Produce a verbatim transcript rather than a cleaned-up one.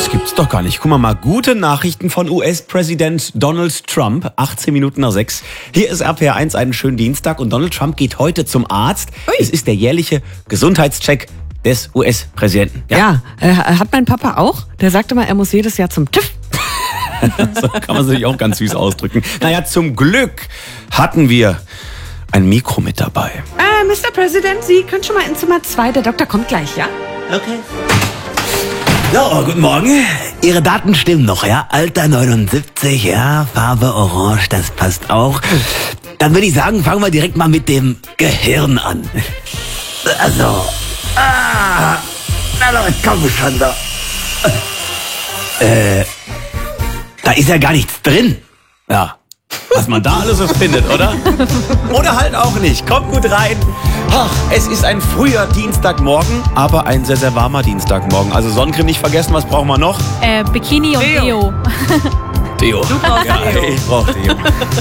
Das gibt's doch gar nicht. Guck mal mal, gute Nachrichten von U S-Präsident Donald Trump. achtzehn Minuten nach sechs. Hier ist R P R eins, einen schönen Dienstag. Und Donald Trump geht heute zum Arzt. Ui. Es ist der jährliche Gesundheitscheck des U S-Präsidenten. Ja, ja äh, hat mein Papa auch. Der sagte mal, er muss jedes Jahr zum TÜV. So kann man sich auch ganz süß ausdrücken. Naja, zum Glück hatten wir ein Mikro mit dabei. Äh, Mister President, Sie können schon mal in Zimmer zwei. Der Doktor kommt gleich, ja? Okay. So, guten Morgen. Ihre Daten stimmen noch, ja? Alter neunundsiebzig, ja, Farbe orange, das passt auch. Dann würde ich sagen, fangen wir direkt mal mit dem Gehirn an. Also, ah, na Leute, komm schon da. Äh, da ist ja gar nichts drin. Ja, was man da alles so findet, oder? Oder halt auch nicht. Kommt gut rein. Ach, es ist ein früher Dienstagmorgen, aber ein sehr, sehr warmer Dienstagmorgen. Also Sonnencreme nicht vergessen, was brauchen wir noch? Äh, Bikini und Deo. Deo. Du brauchst ja, Deo. Ich brauch Deo.